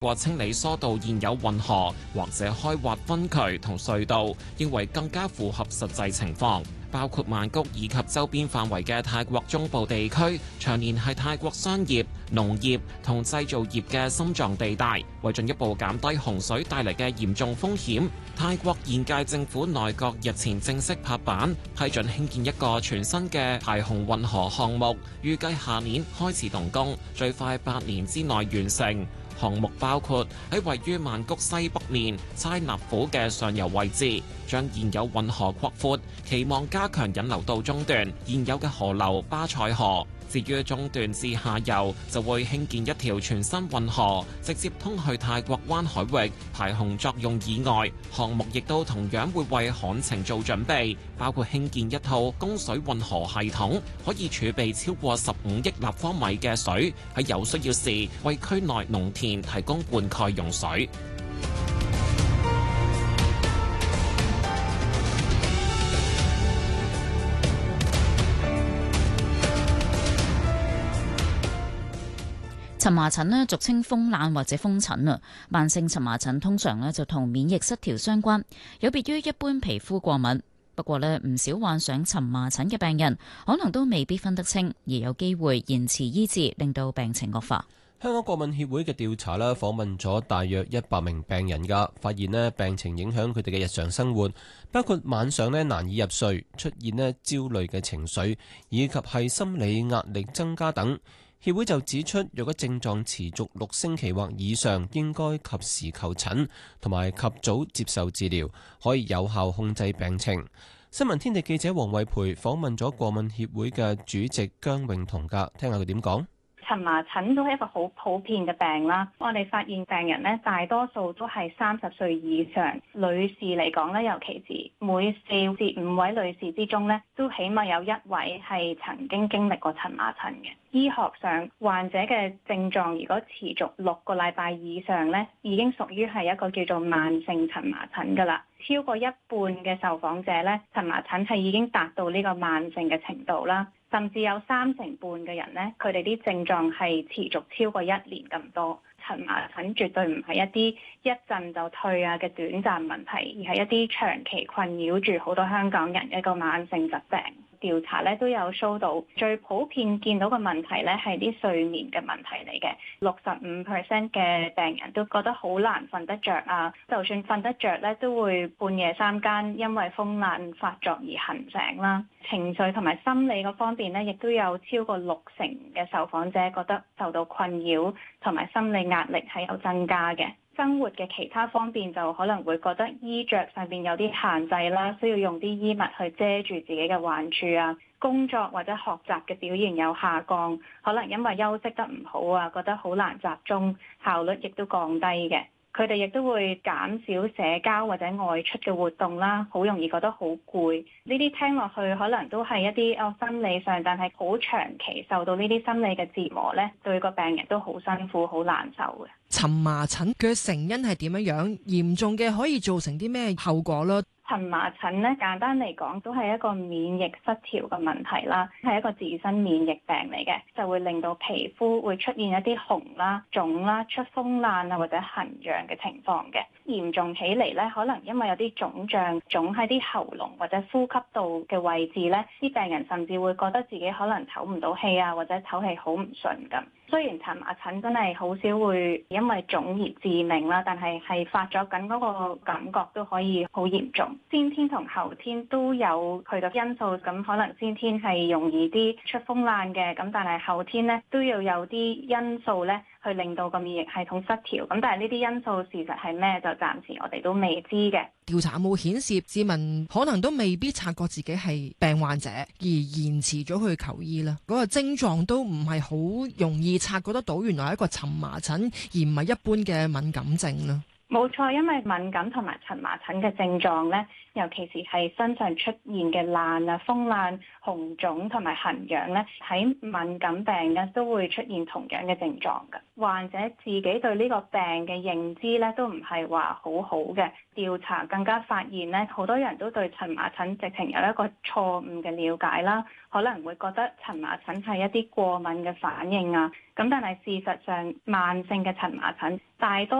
或清理疏導現有運河，或者開挖分渠同隧道，認為更加符合實際情況。包括曼谷以及周邊範圍嘅泰國中部地區，長年係泰國商業、農業同製造業嘅心臟地帶。為進一步減低洪水帶嚟嘅嚴重風險，泰國現屆政府內閣日前正式拍板批准興建一個全新嘅排洪運河項目，預計下年開始動工，最快8年之內完成。項目包括喺位於曼谷西北面差納府嘅上游位置，將現有運河擴闊，期望加強引流到中段現有嘅河流巴塞河。至於中段至下游，就會興建一條全新運河，直接通去泰國灣海域。排洪作用以外，項目亦都同樣會為旱情做準備，包括興建一套供水運河系統，可以儲備超過15億立方米嘅水，喺有需要時為區內農田提供灌溉用水。 蕁麻疹呢，俗稱風癩或者風疹啊，慢性蕁麻疹通常呢就同免疫失調相關，有別於一般皮膚過敏。不過呢，唔少患上蕁麻疹嘅病人可能都未必分得清，而有機會延遲醫治，令到病情惡化。 香港過敏協會嘅調查啦，訪問咗大約100名病人㗎，發現呢病情影響佢哋嘅日常生活，包括晚上呢難以入睡、出現呢焦慮嘅情緒，以及係心理壓力增加等。協會就指出，若果症狀持續6星期或以上，應該及時求診，同埋及早接受治療，可以有效控制病情。新聞天地記者黃慧培訪問咗過敏協會嘅主席姜永彤㗎，聽下佢點講。 蕁麻疹都係一個好普遍嘅病啦，我哋發現病人咧大多數都係30歲以上，女士嚟講咧，尤其是每4至5位女士之中咧，都起碼有1位係曾經經歷過蕁麻疹嘅。醫學上患者嘅症狀如果持續6個禮拜以上咧，已經屬於係一個叫做慢性蕁麻疹㗎啦。超過一半嘅受訪者咧，蕁麻疹係已經達到呢個慢性嘅程度啦。甚至有30%嘅人咧，佢哋啲症狀係持續超過1年咁多。蕁麻疹絕對唔係一啲一陣就退嘅短暫問題，而係一啲長期困擾住好多香港人嘅一個慢性疾病。調查咧都有 show 到，最普遍見到嘅問題咧係啲睡眠嘅問題嚟嘅。65% 嘅病人都覺得好難瞓得着啊，就算瞓得着咧，都會半夜3更因為風癩發作而行醒啦。情緒同埋心理嗰方面咧，亦都有超過60%嘅受訪者覺得受到困擾同埋心理壓力係有增加嘅。生活嘅其他方面就可能會覺得衣着上面有啲限制啦，需要用啲衣物去遮住自己嘅患處啊。工作或者學習嘅表現有下降，可能因為休息得唔好啊，覺得好難集中，效率亦都降低嘅。佢哋亦都會減少社交或者外出嘅活動啦，好容易覺得好攰。呢啲聽落去可能都係一啲心理上，但係好長期受到呢啲心理嘅折磨咧，對個病人都好辛苦、好難受嘅。 蕁麻疹嘅成因係點樣？嚴重嘅可以造成啲咩後果咯？ 蕁麻疹咧，簡單嚟講都係一個免疫失調嘅問題啦，係一個自身免疫病嚟嘅，就會令到皮膚會出現一啲紅啦、腫啦、出風癩啊或者痕癢嘅情況嘅。嚴重起嚟咧，可能因為有啲腫脹腫喺啲喉嚨或者呼吸道嘅位置咧，啲病人甚至會覺得自己可能唞唔到氣啊，或者唞氣好唔順咁。雖然蕁麻疹真係好少會因為腫而致命啦，但係發作緊嗰個感覺都可以好嚴重。先天同後天都有佢嘅因素，咁可能先天係容易啲出風癩嘅，咁但係後天咧都要有啲因素咧去令到個免疫系統失調。咁但係呢啲因素事實係咩？就暫時我哋都未知嘅。 調查有冇顯示市民可能都未必察覺自己係病患者，而延遲咗去求醫啦？嗰個症狀都唔係好容易察覺得到，原來係一個蕁麻疹，而唔係一般嘅敏感症啦。 冇錯，因為敏感同埋蕁麻疹嘅症狀咧，尤其是係身上出現嘅爛啊、風爛、紅腫同埋痕癢咧，喺敏感病咧都會出現同樣嘅症狀嘅。患者自己對呢個病嘅認知咧都唔係話好好嘅。調查更加發現咧，好多人都對蕁麻疹直情有一個錯誤嘅了解啦，可能會覺得蕁麻疹係一啲過敏嘅反應啊。咁但係事實上，慢性嘅蕁麻疹大多